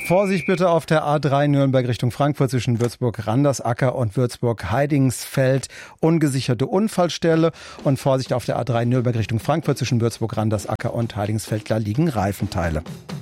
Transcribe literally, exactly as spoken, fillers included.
Vorsicht bitte auf der A drei Nürnberg Richtung Frankfurt zwischen Würzburg-Randersacker und Würzburg-Heidingsfeld. Ungesicherte Unfallstelle. Und Vorsicht auf der A drei Nürnberg Richtung Frankfurt zwischen Würzburg-Randersacker und Heidingsfeld. Da liegen Reifenteile.